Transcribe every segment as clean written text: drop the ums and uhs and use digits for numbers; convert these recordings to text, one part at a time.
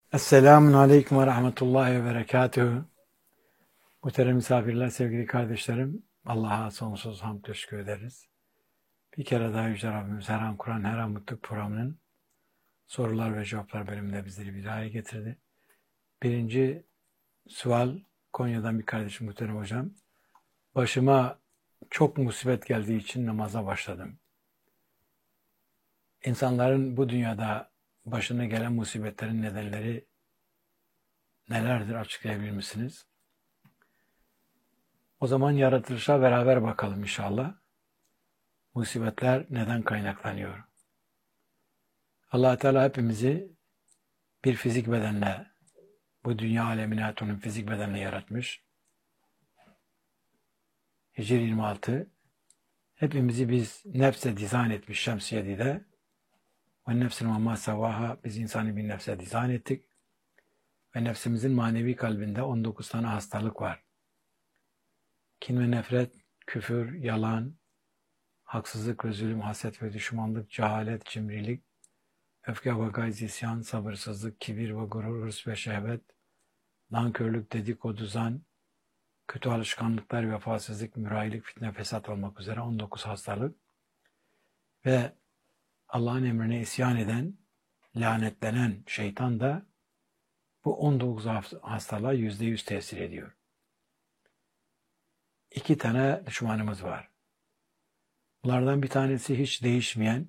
Esselamun Aleyküm ve Rahmetullahi ve Berekatühü. Muhterem misafirler, sevgili kardeşlerim, Allah'a sonsuz hamd teşekkür ederiz. Bir kere daha Yüce Rabbimiz her an Kur'an, her an mutluluk programının sorular ve cevaplar bölümünde bizleri bir araya getirdi. Birinci sual, Konya'dan bir kardeşim muhterem hocam. Başıma çok musibet geldiği için namaza başladım. İnsanların bu dünyada başına gelen musibetlerin nedenleri nelerdir, açıklayabilir misiniz? O zaman yaratılışa beraber bakalım inşallah. Musibetler neden kaynaklanıyor? Allah Teala hepimizi bir fizik bedenle, bu dünya alemine ait onun fizik bedenle yaratmış. Hicri 26. Hepimizi biz nefse dizayn etmiş Şemsiye'de. Ve nefsin ve ma sevaha, biz insanı bir nefse dizayn ettik. Ve nefsimizin manevi kalbinde 19 tane hastalık var. Kin ve nefret, küfür, yalan, haksızlık ve zulüm, haset ve düşmanlık, cehalet, cimrilik, öfke ve gayz, isyan, sabırsızlık, kibir ve gurur, hırs ve şehvet, nankörlük, dedikodu, zan, kötü alışkanlıklar, vefasızlık, mürayilik, fitne, fesat olmak üzere 19 hastalık ve Allah'ın emrine isyan eden, lanetlenen şeytan da bu 19 hastalığa %100 tesir ediyor. 2 tane düşmanımız var. Bunlardan bir tanesi hiç değişmeyen,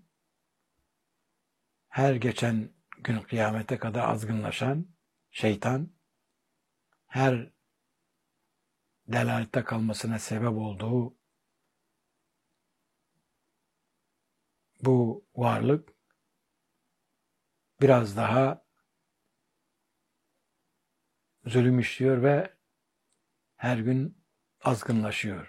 her geçen gün kıyamete kadar azgınlaşan şeytan, her delalette kalmasına sebep olduğu bu varlık biraz daha zulüm işliyor ve her gün azgınlaşıyor.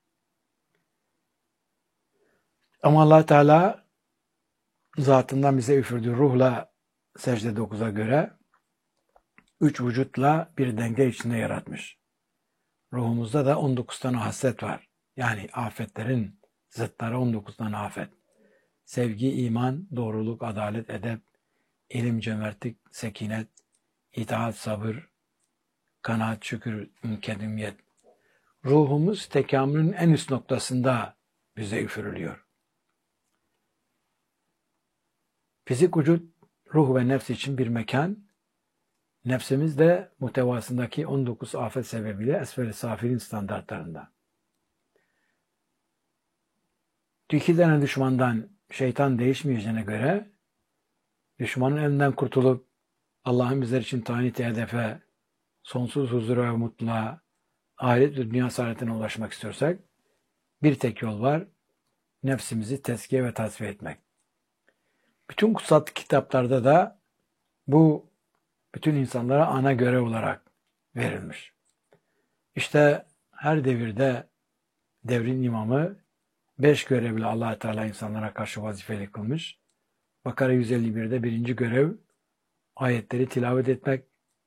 Ama Allah Teala zatından bize üfürdüğü ruhla secde 9'a göre 3 vücutla bir denge içinde yaratmış. Ruhumuzda da 19 tane haslet var. Yani afetlerin zıtları 19 tane afet. Sevgi, iman, doğruluk, adalet, edep, ilim, cömertlik, sekinet, itaat, sabır, kanaat, şükür, mükemmiyet. Ruhumuz tekamülün en üst noktasında bize üfürülüyor. Fizik vücut, ruh ve nefs için bir mekan. Nefsimiz de muhtevasındaki 19 afet sebebiyle esfel-i safilin standartlarında. 2 tane düşmandan şeytan değişmeyeceğine göre düşmanın elinden kurtulup Allah'ın bizler için tayin ettiği hedefe, sonsuz huzura ve mutluluğa, ahiret ve dünya saadetine ulaşmak istiyorsak bir tek yol var. Nefsimizi tezkiye ve tasfiye etmek. Bütün kutsal kitaplarda da bu bütün insanlara ana görev olarak verilmiş. İşte her devirde devrin imamı 5 görevle Allah Teala insanlara karşı vazifeli kılmış. Bakara 151'de birinci görev ayetleri tilavet etmek.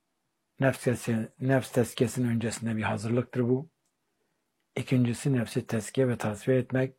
Nefs tezkiyesinin öncesinde bir hazırlıktır bu. İkincisi nefsi tezkiye ve tasfiye etmek.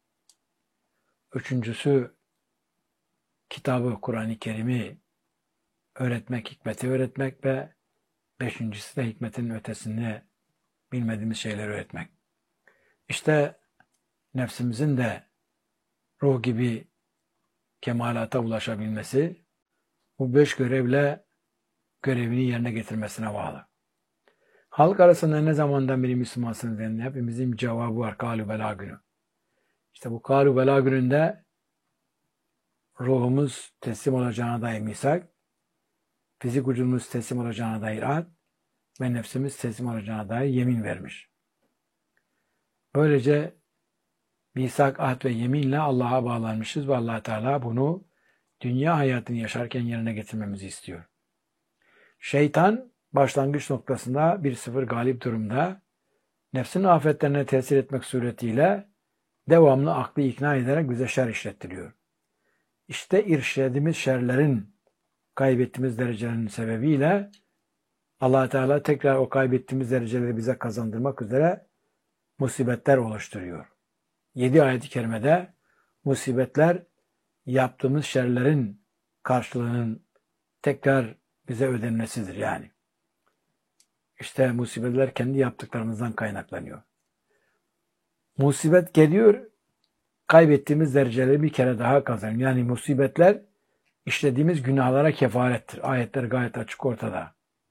Üçüncüsü kitabı Kur'an-ı Kerim'i öğretmek, hikmeti öğretmek ve beşincisi de hikmetin ötesinde bilmediğimiz şeyleri öğretmek. İşte nefsimizin de ruh gibi kemalata ulaşabilmesi bu 5 görevle görevini yerine getirmesine bağlı. Halk arasında ne zamandan beri Müslümansınız denildi. Hepimizin bir cevabı var. Kâlü belâ günü. İşte bu kâlü belâ gününde ruhumuz teslim olacağına dair misak, fizik vücudumuz teslim olacağına dair ahd ve nefsimiz teslim olacağına dair yemin vermiş. Böylece misak, ahd ve yeminle Allah'a bağlanmışız ve Allah Teala bunu dünya hayatını yaşarken yerine getirmemizi istiyor. Şeytan başlangıç noktasında 1-0 galip durumda nefsin afetlerine tesir etmek suretiyle devamlı aklı ikna ederek bize şer işlettiriyor. İşte irşediğimiz şerlerin kaybettiğimiz derecelerin sebebiyle Allah Teala tekrar o kaybettiğimiz dereceleri bize kazandırmak üzere musibetler oluşturuyor. 7 ayet-i kerimede musibetler yaptığımız şerlerin karşılığının tekrar bize ödenmesidir yani. İşte musibetler kendi yaptıklarımızdan kaynaklanıyor. Musibet geliyor, kaybettiğimiz dereceleri bir kere daha kazanıyor. Yani musibetler işlediğimiz günahlara kefarettir. Ayetler gayet açık ortada.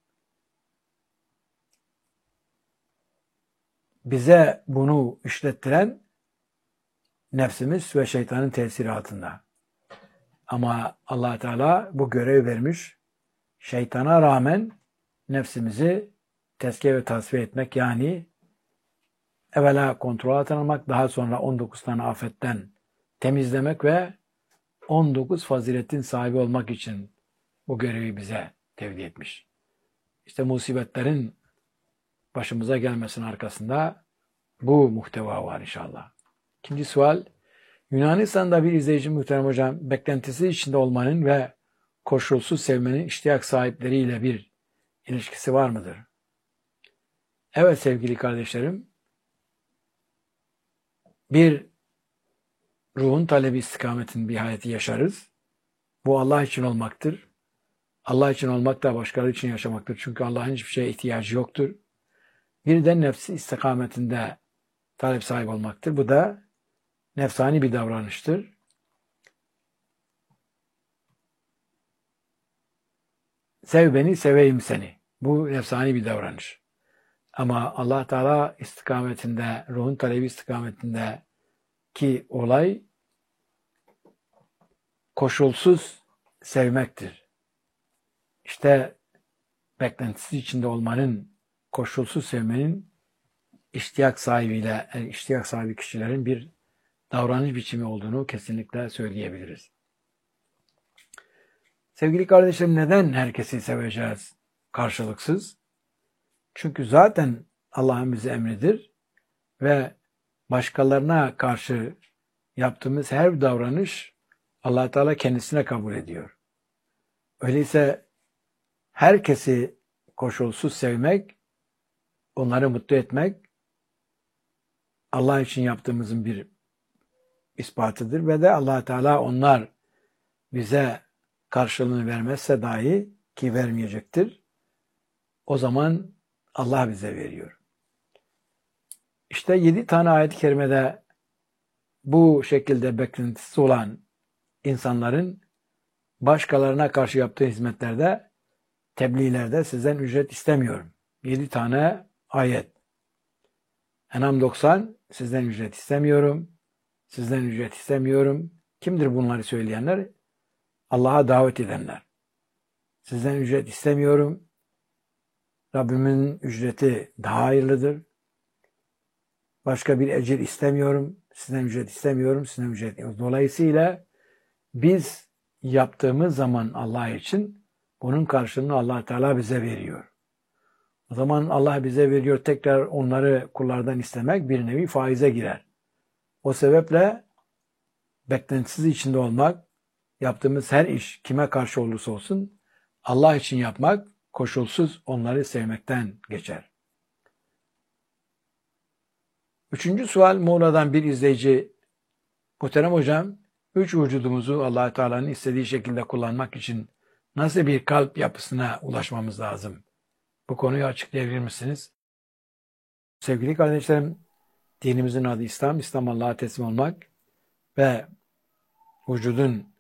Bize bunu işlettiren nefsimiz ve şeytanın tesiri altında. Ama Allah Teala bu görevi vermiş. Şeytana rağmen nefsimizi tezkiye ve tasfiye etmek, yani evvela kontrol altına almak, daha sonra 19 tane afetten temizlemek ve 19 faziletin sahibi olmak için bu görevi bize tevdi etmiş. İşte musibetlerin başımıza gelmesinin arkasında bu muhteva var inşallah. İkinci sual, Yunanistan'da bir izleyici muhterem hocam, beklentisi içinde olmanın ve koşulsuz sevmenin iştiyak sahipleriyle bir ilişkisi var mıdır? Evet sevgili kardeşlerim, bir ruhun talebi istikametinin bir hayatı yaşarız. Bu Allah için olmaktır. Allah için olmak da başkaları için yaşamaktır. Çünkü Allah'ın hiçbir şeye ihtiyacı yoktur. Bir de nefsi istikametinde talep sahibi olmaktır. Bu da nefsani bir davranıştır. Sev beni, seveyim seni. Bu nefsani bir davranış. Ama Allah Teala istikametinde, ruhun talebi istikametindeki olay koşulsuz sevmektir. İşte beklentisi içinde olmanın, koşulsuz sevmenin iştiyak sahibi kişilerin bir davranış biçimi olduğunu kesinlikle söyleyebiliriz. Sevgili kardeşlerim, neden herkesi seveceğiz karşılıksız? Çünkü zaten Allah'ın bize emridir ve başkalarına karşı yaptığımız her davranış Allah Teala kendisine kabul ediyor. Öyleyse herkesi koşulsuz sevmek, onları mutlu etmek Allah için yaptığımızın bir ispatıdır ve de Allah Teala onlar bize karşılığını vermezse dahi, ki vermeyecektir, o zaman Allah bize veriyor. İşte 7 tane ayet-i kerimede bu şekilde beklentisi olan insanların başkalarına karşı yaptığı hizmetlerde, tebliğlerde sizden ücret istemiyorum. 7 tane ayet. En'am 90, sizden ücret istemiyorum. Sizden ücret istemiyorum. Kimdir bunları söyleyenler? Allah'a davet edenler. Sizden ücret istemiyorum. Rabbimin ücreti daha hayırlıdır. Başka bir ecir istemiyorum. Sizden ücret istemiyorum. Sizden ücret. Dolayısıyla biz yaptığımız zaman Allah için bunun karşılığını Allah Teala bize veriyor. O zaman Allah bize veriyor, tekrar onları kullardan istemek bir nevi faize girer. O sebeple beklentisiz içinde olmak, yaptığımız her iş kime karşı olursa olsun Allah için yapmak, koşulsuz onları sevmekten geçer. Üçüncü sual, Muğla'dan bir izleyici, muhterem hocam, 3 vücudumuzu Allah Teala'nın istediği şekilde kullanmak için nasıl bir kalp yapısına ulaşmamız lazım? Bu konuyu açıklayabilir misiniz? Sevgili kardeşlerim, dinimizin adı İslam. İslam Allah'a teslim olmak ve vücudun